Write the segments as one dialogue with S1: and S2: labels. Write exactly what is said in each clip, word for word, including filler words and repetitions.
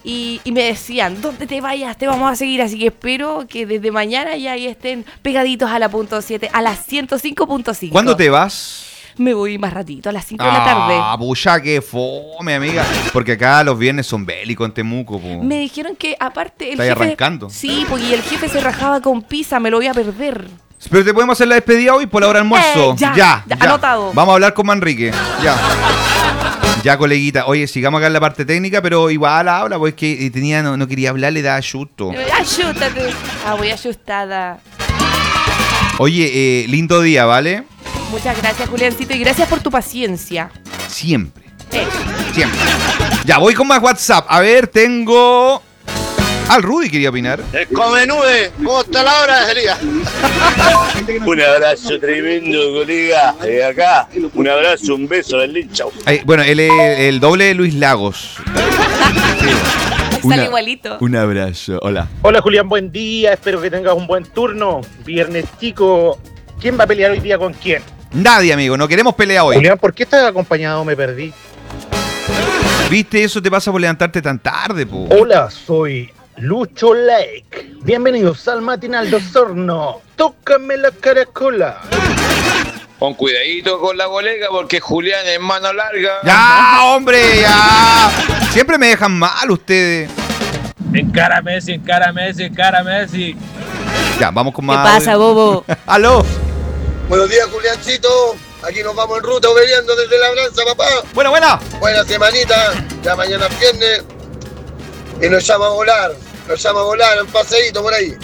S1: y, y me decían, ¿dónde te vayas? Te vamos a seguir, así que espero que desde mañana ya ahí estén pegaditos a la punto siete, a las ciento cinco punto cinco.
S2: ¿Cuándo te vas?
S1: Me voy más ratito, a las cinco de la tarde.
S2: Ah, pucha, qué fome, amiga. Porque acá los viernes son bélicos en Temuco, po.
S1: Me dijeron que aparte el
S2: ¿Estás
S1: jefe...
S2: arrancando?
S1: Sí, porque el jefe se rajaba con pizza, me lo voy a perder.
S2: Pero te podemos hacer la despedida hoy por la hora de almuerzo.
S1: Eh, ya,
S2: ya,
S1: ya,
S2: ya.
S1: anotado.
S2: Vamos a hablar con Manrique. Ya. Ya, coleguita. Oye, sigamos acá en la parte técnica, pero igual habla, pues que tenía, no, no quería hablar, le da chusto.
S1: Ayúdate. Ah, voy asustada.
S2: Oye, eh, lindo día, ¿vale?
S1: Muchas gracias, Juliancito, y gracias por tu paciencia.
S2: Siempre.
S1: Eh.
S2: Siempre. Ya, voy con más WhatsApp. A ver, tengo... Al Rudy quería opinar.
S3: El come nube, ¿cómo está la hora de día? Un abrazo tremendo, colega. De acá, un abrazo, un beso del linchau.
S2: Ay, bueno, él es el doble de Luis Lagos. Sí.
S1: Sale igualito.
S2: Un abrazo, hola.
S4: Hola Julián, buen día, espero que tengas un buen turno. Viernes chico, ¿quién va a pelear hoy día con quién?
S2: Nadie, amigo, no queremos pelea hoy.
S4: Julián, ¿por qué estás acompañado? Me perdí.
S2: ¿Viste? Eso te pasa por levantarte tan tarde, po.
S4: Hola, soy Lucho Lake. Bienvenidos al matinal de Osorno. Tócame la caracola.
S5: Con cuidadito con la colega porque Julián es mano larga.
S2: ¡Ya, hombre, ya! Siempre me dejan mal ustedes.
S6: Encara Messi, encara Messi, encara Messi.
S2: Ya, vamos con
S1: ¿Qué
S2: más.
S1: pasa, bobo?
S2: ¡Aló!
S3: Buenos días, Juliancito. Aquí nos vamos en ruta obediendo desde la Labranza, papá.
S2: Buena, buena.
S3: Buena semanita. Ya mañana es viernes. Y nos llama a volar. Nos llama a volar en paseíto por ahí.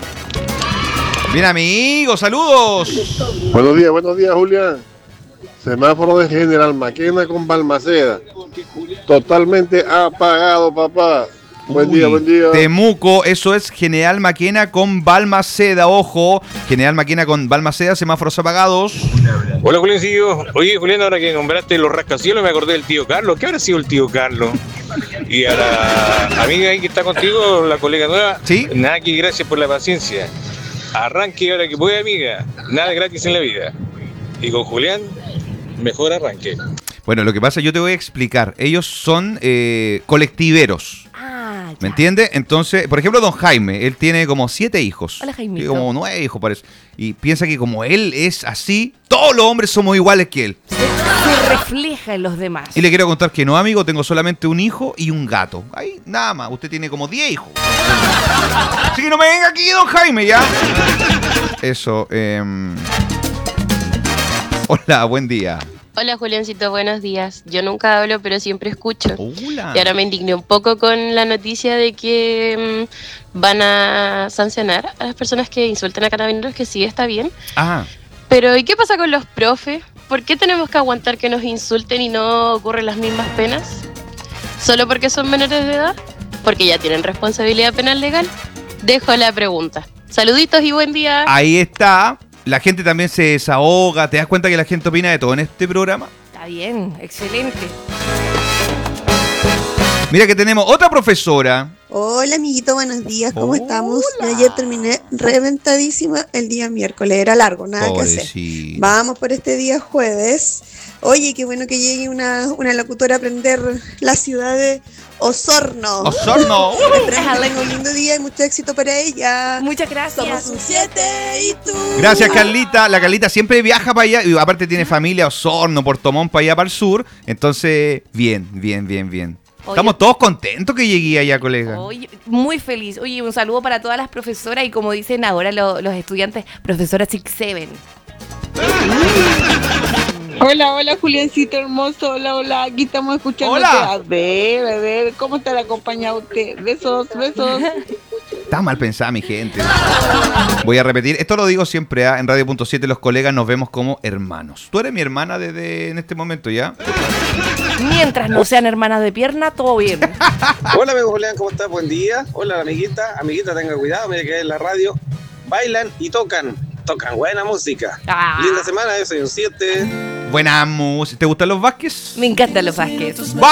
S2: Bien, amigos, saludos.
S7: Buenos días, buenos días, Julián. Semáforo de General Maquena con Balmaceda. Totalmente apagado, papá. Buen
S2: Uy,
S7: día, buen día.
S2: Temuco, eso es General Maquena con Balmaceda, ojo. General Maquena con Balmaceda, semáforos apagados.
S5: Hola Juliancillo. Oye Julián, ahora que nombraste los rascacielos me acordé del tío Carlos. ¿Qué habrá sido el tío Carlos? Y a la amiga ahí que está contigo, la colega nueva.
S2: Sí.
S5: Nada, que gracias por la paciencia. Arranque ahora que puede, amiga. Nada gratis en la vida. Y con Julián, mejor arranque.
S2: Bueno, lo que pasa, yo te voy a explicar. Ellos son eh, colectiveros.
S1: Ah, ya.
S2: ¿Me entiendes? Entonces, por ejemplo, don Jaime, él tiene como siete hijos.
S1: Hola, Jaimito.
S2: Tiene como nueve hijos, parece. Y piensa que como él es así, todos los hombres somos iguales que él.
S1: Se refleja en los demás.
S2: Y le quiero contar que no, amigo, tengo solamente un hijo y un gato. Ahí, nada más. Usted tiene como diez hijos. Así que no me venga aquí, don Jaime, ya. Eso, eh... Hola, buen día.
S8: Hola Juliancito, buenos días. Yo nunca hablo, pero siempre escucho.
S2: Hola.
S8: Y ahora me indigné un poco con la noticia de que mmm, van a sancionar a las personas que insulten a carabineros, que sí está bien.
S2: Ah,
S8: Pero ¿y qué pasa con los profes? ¿Por qué tenemos que aguantar que nos insulten y no ocurren las mismas penas? ¿Solo porque son menores de edad? ¿Porque ya tienen responsabilidad penal legal? Dejo la pregunta. Saluditos y buen día.
S2: ahí está. La gente también se desahoga. ¿Te das cuenta que la gente opina de todo en este programa?
S1: Está bien, excelente.
S2: Mira que tenemos otra profesora.
S9: Hola amiguito, buenos días, ¿cómo
S2: Hola.
S9: estamos? Yo ayer terminé reventadísima el día miércoles, era largo, nada que hacer.
S2: Pobrecita.
S9: Vamos por este día jueves. Oye, qué bueno que llegue una, una locutora a aprender la ciudad de Osorno.
S2: Osorno.
S9: Esperemos que tenga un lindo día y mucho éxito para ella.
S1: Muchas gracias.
S9: Somos un siete y tú.
S2: Gracias, Carlita. La Carlita siempre viaja para allá. Y aparte tiene familia, Osorno, Puerto Montt, para allá, para el sur. Entonces, bien, bien, bien, bien.
S1: Oye.
S2: Estamos todos contentos que llegué allá, colega.
S1: Oye, muy feliz. Oye, un saludo para todas las profesoras y como dicen ahora lo- los estudiantes, profesora Six Seven.
S10: Hola, hola Juliancito hermoso, hola, hola, aquí estamos escuchando.
S2: Hola.
S10: A ver, a ver, ¿cómo está la compañía usted? Besos, besos.
S2: Está mal pensada mi gente. Voy a repetir, esto lo digo siempre, ¿ah? En Radio Punto siete los colegas nos vemos como hermanos. Tú eres mi hermana desde en este momento, ¿ya?
S1: Mientras no sean hermanas de pierna, todo bien.
S11: Hola amigo Julián, ¿cómo estás? Buen día. Hola amiguita, amiguita tenga cuidado, mira que en la radio bailan y tocan, tocan buena música.
S1: Ah.
S11: Linda semana, yo soy un siete.
S2: Buena música. ¿Te gustan los Vázquez?
S1: Me encantan los Vázquez.